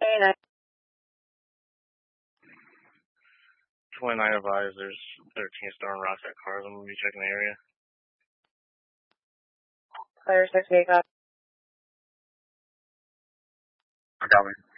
And 29 advised, there's 13 storm rocks at cars. I'm going to be checking the area. Clear 68 copy. Copy.